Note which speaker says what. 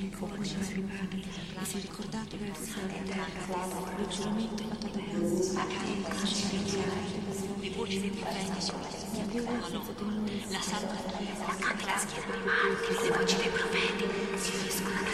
Speaker 1: fuoco nella sua mano e si è ricordato del sale a terra, del giuramento fatto ad Abramo,
Speaker 2: le voci dei profeti si uniscono, la salva la canta la schiera di mano, le voci dei profeti si uniscono